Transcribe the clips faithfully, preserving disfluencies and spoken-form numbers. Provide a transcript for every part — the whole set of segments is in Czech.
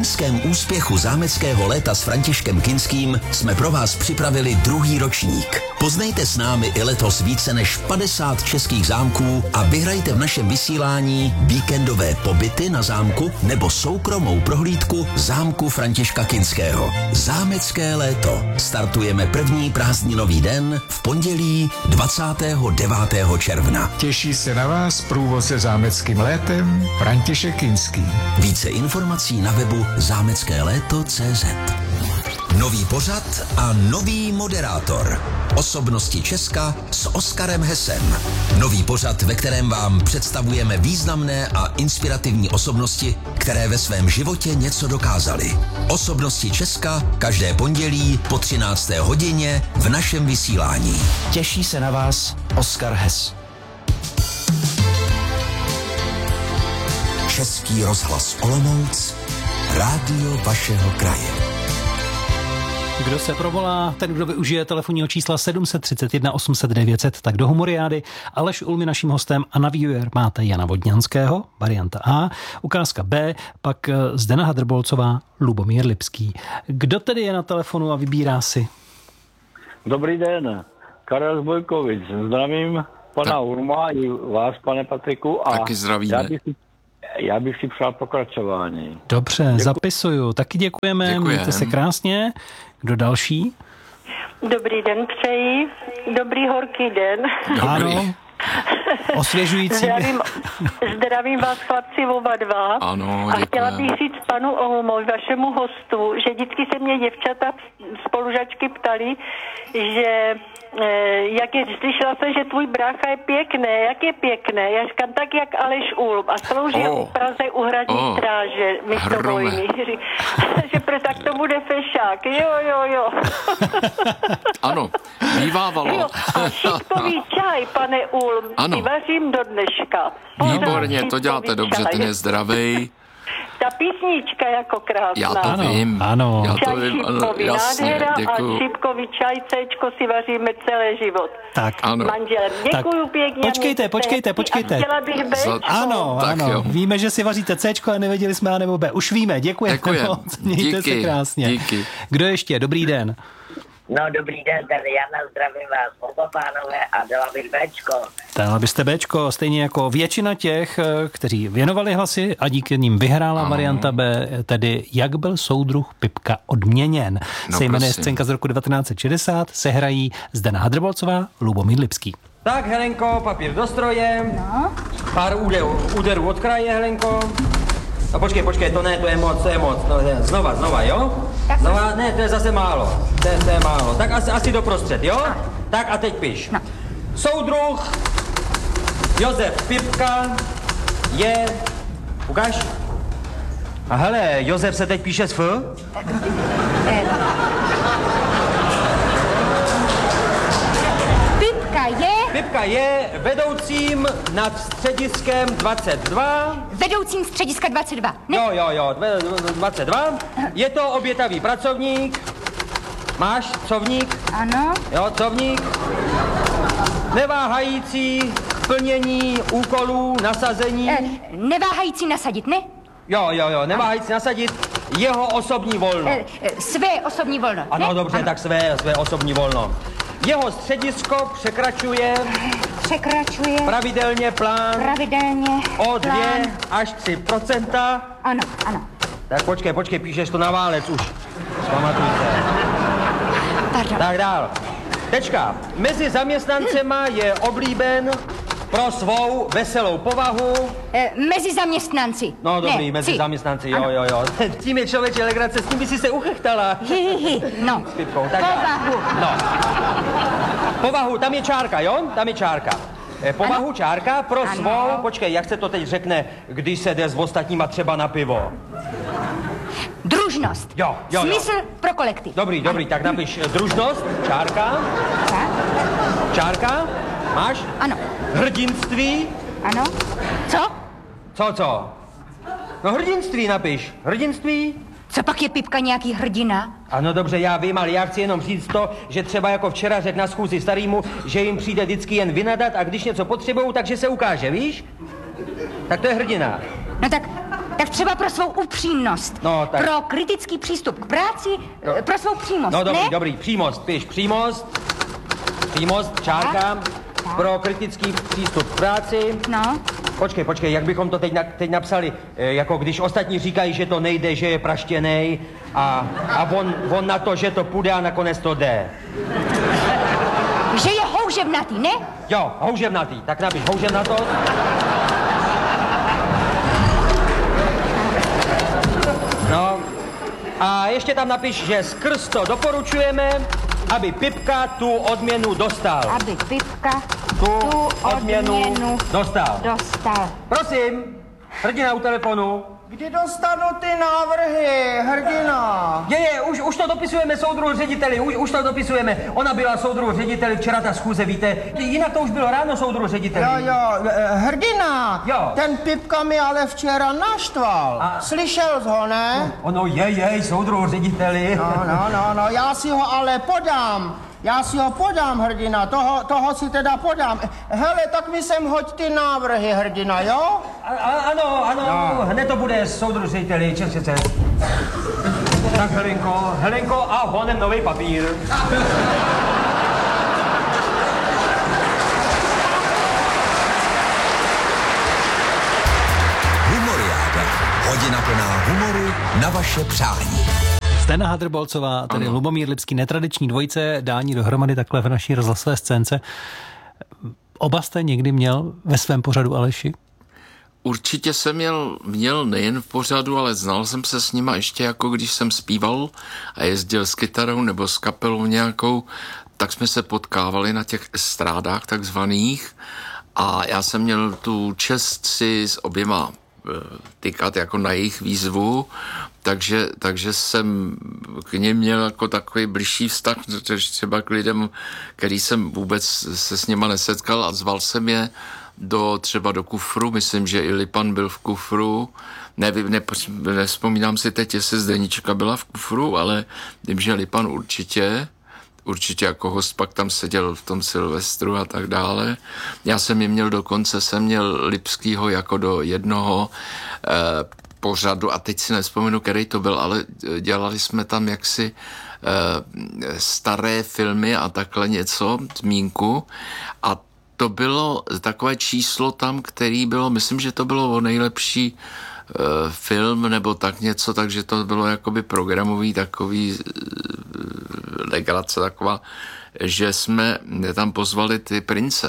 loňském úspěchu zámeckého léta s Františkem Kinským jsme pro vás připravili druhý ročník. Poznejte s námi i letos více než padesát českých zámků a vyhrajte v našem vysílání víkendové pobyty na zámku nebo soukromou prohlídku zámku Františka Kinského. Zámecké léto. Startujeme první prázdninový den v pondělí dvacátého devátého června. Těší se na vás průvodce zámeckým létem František Kinský. Více informací na webu zámecké léto tečka cé zet. Nový pořad a nový moderátor. Osobnosti Česka s Oskarem Hesem. Nový pořad, ve kterém vám představujeme významné a inspirativní osobnosti, které ve svém životě něco dokázaly. Osobnosti Česka každé pondělí po třinácté hodině v našem vysílání. Těší se na vás Oskar Hes. Český rozhlas Olomouc, rádio vašeho kraje. Kdo se provolá, ten, kdo využije telefonního čísla sedm set třicet jedna osm set devět set, tak do Humoriády. Aleš Ulmi naším hostem a na výběr máte Jana Vodňanského, varianta A, ukázka B, pak Zdena Hadrbolcová, Lubomír Lipský. Kdo tedy je na telefonu a vybírá si? Dobrý den, Karel Zbojkovič. Zdravím pana tak. Urma i vás, pane Patriku. A taky zdravíme. Já bych si, já bych si přál pokračování. Dobře, Děkuji. zapisuju. Taky děkujeme, Děkujem. Mějte se krásně. Kdo další? Dobrý den přeji. Dobrý horký den. Dobrý. Ano. Osvěžující. Zdravím, zdravím vás chlapci oba dva. Ano, a děkujem. chtěla bych říct panu Ohumovi, vašemu hostu, že vždycky se mě děvčata spolužačky ptali, že jak je, slyšela jsem, že tvůj brácha je pěkný, jak je pěkný. Já říkám, tak jak Aleš Ulm a sloužil oh. v Praze u hradní oh. stráže místo vojny. Že pro tak to bude fešák. Jo, jo, jo. Ano, bývávalo. Jo, a šipkový čaj, pane Ulm, ano. si vařím do dneška. Výborně, to děláte dobře, ten je zdravej. Ta písnička jako krásná. Já to ano, vím. Ano. Já to Čaj vím, ano, šipkový, jasně, nádhera děkuju. a šipkový čaj, céčko si vaříme celý život. Tak. Ano. Manželem. Děkuju Tak, pěkně. počkejte, počkejte, počkejte. A chtěla bych být. Za- Ano, Tak ano. jo. Víme, že si vaříte Cčko a nevěděli jsme A nebo B. Už víme, děkujeme Děkujem. moc. Mějte Díky, se krásně. díky. Kdo ještě? Dobrý den. No, dobrý den, tady Jana, zdravím vás, oba pánové, a dala bych Bčko. Dala byste Bčko, stejně jako většina těch, kteří věnovali hlasy a díky ním vyhrála ano. varianta B, tedy Jak byl soudruh Pipka odměněn. No, se jmenuje prosím. scénka z roku devatenáct set šedesát, se hrají Zdena Hadrbolcová, Lubomír Lipský. Tak, Helenko, papír do stroje. No. Pár úderů, úderů od kraje, Helenko. No počkej, počkej, to ne, to je moc, to je moc. No, ne, znova, znova, jo? Tak znova, ne, to je zase málo. To je, to je málo. Tak asi, asi doprostřed, jo? No. Tak a teď piš. No. Soudruh Josef Pipka je... Ukáž? A hele, Josef se teď píše s F? Pipka je... Pipka je vedoucím nad střediskem dvacet dva. Vedoucím střediska dvacet dva. Ne? Jo, jo, jo, dvacet dva. Je to obětavý pracovník. Máš covník? Ano. Jo, covník. Neváhající k plnění úkolů, nasazení. E, neváhající nasadit, ne? Jo, jo, jo, neváhající nasadit jeho osobní volno. E, e, své osobní volno. Ano, ne? dobře, ano. tak své, své osobní volno. Jeho středisko překračuje Překračuje pravidelně plán pravidelně o dvě plán. až tři procenta. Ano, ano. Tak počkej, počkej, píšeš to na válec už. Pamatujte. Pardon. Tak dál. Tečka. Mezi zaměstnancema je oblíben pro svou veselou povahu. E, mezi zaměstnanci. No dobrý, ne, mezi si. zaměstnanci, jo, Ano. jo, jo. Tím je člověče legrace, s tím by si se uchechtala. Hi, hi, hi. No. S Pipkou, tak dál. Povahu. No. Povahu, tam je čárka, jo? Tam je čárka. E, Povahu, ano. čárka pro Ano. svou, počkej, jak se to teď řekne, když se jde s ostatníma třeba na pivo. Družnost. Jo, jo, jo. Smysl pro kolektiv. Dobrý, dobrý, tak napiš eh, družnost, čárka, Tak. čárka, máš? Ano. Hrdinství, Ano. Co? co, co? No hrdinství napiš, hrdinství. Co pak je Pipka nějaký hrdina? Ano, dobře, já vím, ale já chci jenom říct to, že třeba jako včera řekl na schůzi starýmu, že jim přijde vždycky jen vynadat a když něco potřebujou, takže se ukáže, víš? Tak to je hrdina. No tak Tak třeba pro svou upřímnost. No, tak. Pro kritický přístup k práci, no. Pro svou přímost, No dobrý, ne? dobrý, přímost, píš, přímost. Přímost, čárka. Pro kritický přístup k práci. No. Počkej, počkej, jak bychom to teď, na, teď napsali, e, jako když ostatní říkají, že to nejde, že je praštěnej a, a on, on na to, že to půjde a nakonec to jde. Že je houževnatý, ne? Jo, houževnatý, tak napiš houževnatost. No, a ještě tam napiš, že skrz to doporučujeme, aby Pipka tu odměnu dostal. Aby Pipka Tu, tu odměnu, odměnu dostal. dostal. Prosím, hrdina u telefonu. Kdy dostanu ty návrhy, hrdina? Je, je, už, už to dopisujeme soudruhu řediteli, už, už to dopisujeme. Ona byla soudruhu řediteli, včera ta schůze, víte. Jinak to už bylo ráno soudruhu řediteli. Jo, jo, hrdina, Jo. ten Pipka mi ale včera naštval. A- Slyšel jsi ho, ne? Ono je, je, soudruhu řediteli. No, no, no, no, já si ho ale podám. Já si ho podám, hrdina, toho, toho si teda podám. Hele, tak mi sem hoď ty návrhy, hrdina, jo? A, a, ano, ano, No. hned to bude soudruhu řediteli, čes, čes, čes. Tak Helenko, Helenko a honem nový papír. Humoriáda. Hodina plná humoru na vaše přání. Stena Hadrbolcová, tedy Lubomír Lipský, netradiční dvojice, dání dohromady takhle v naší rozhlasové scénce. Oba jste někdy měl ve svém pořadu, Aleši? Určitě jsem měl, měl nejen v pořadu, ale znal jsem se s nima ještě jako když jsem zpíval a jezdil s kytarou nebo s kapelou nějakou, tak jsme se potkávali na těch estrádách takzvaných a já jsem měl tu čest si s oběma tykat jako na jejich výzvu, takže, takže jsem k nim měl jako takový bližší vztah, třeba k lidem, který jsem vůbec se s nima nesetkal a zval jsem je do, třeba do Kufru, myslím, že i Lipan byl v Kufru, nevím, ne, nespomínám si teď, jestli Zdenička byla v Kufru, ale vím, že Lipan určitě, určitě jako host pak tam seděl v tom Silvestru a tak dále. Já jsem je měl dokonce, jsem měl Lipskýho jako do jednoho eh, pořadu a teď si nespomenu, který to byl, ale dělali jsme tam jaksi eh, staré filmy a takhle něco, zmínku a to bylo takové číslo tam, který bylo, myslím, že to bylo o nejlepší uh, film nebo tak něco, takže to bylo jakoby programový takový uh, legrace taková, že jsme tam pozvali ty prince.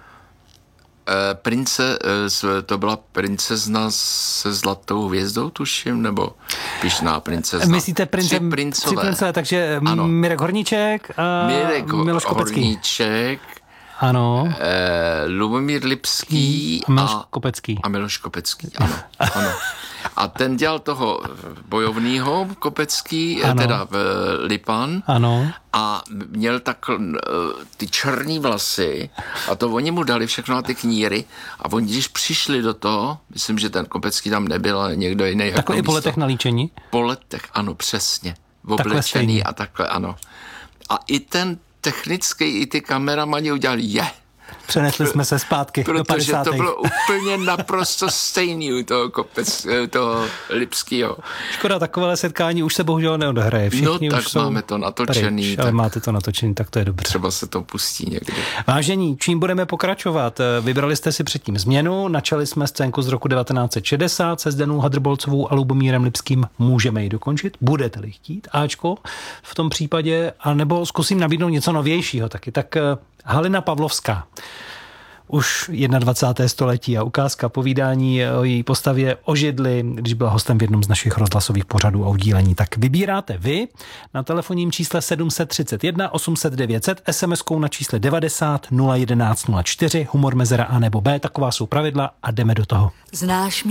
Uh, prince, uh, to byla princezna se zlatou hvězdou, tuším, nebo pyšná princezna. Myslíte prince, tři princové. Tři princové, takže ano. Mirek Horníček a Mirek Miloš Kopecký. Horníček, Ano. Eh, Lubomír Lipský a Miloš Kopecký. A Miloš Kopecký, ano, ano. A ten dělal toho bojovnýho Kopecký, ano. teda Lipan. Ano. A měl tak ty černý vlasy a to oni mu dali všechno na ty kníry a oni, když přišli do toho, myslím, že ten Kopecký tam nebyl, ale někdo jiný. Takhle jako i po letech na líčení? Po letech, ano, přesně. Oblečený a takhle, ano. A i ten technicky i ty kameramani udělali je. Přenesli jsme se zpátky do padesátých. Protože to bylo úplně naprosto stejný u toho, Kopec, toho Lipskýho. Škoda, takovéhle setkání už se bohužel neodehraje. Všichni no tak už jsou máme to natočený. Pryč, tak ale máte to natočený, tak to je dobře. Třeba se to pustí někdy. Vážení, čím budeme pokračovat? Vybrali jste si předtím změnu, načali jsme scénku z roku devatenáct set šedesát se Zdenou Hadrbolcovou a Lubomírem Lipským. Můžeme ji dokončit? Budete-li chtít? Áčko v tom případě, anebo zkusím nabídnout něco novějšího taky. Tak Halina Pavlovská. Už dvacátého prvního století a ukázka povídání o její postavě o židli, když byla hostem v jednom z našich rozhlasových pořadů a udílení. Tak vybíráte vy na telefonním čísle sedm set třicet jedna osm set devět set, es em eskou na čísle devadesát nula jedenáct nula čtyři, humor mezera A nebo B, taková jsou pravidla a jdeme do toho. Znáš mě?